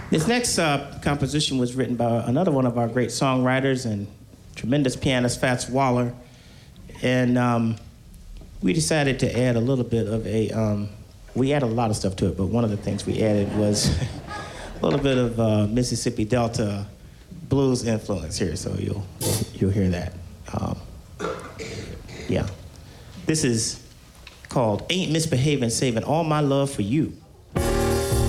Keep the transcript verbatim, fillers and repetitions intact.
This next uh, composition was written by another one of our great songwriters and tremendous pianist, Fats Waller. And um, we decided to add a little bit of a, um, we added a lot of stuff to it, but one of the things we added was a little bit of uh, Mississippi Delta blues influence here, so you'll, you'll hear that. Um, yeah. This is called Ain't Misbehaving, Saving All My Love for You.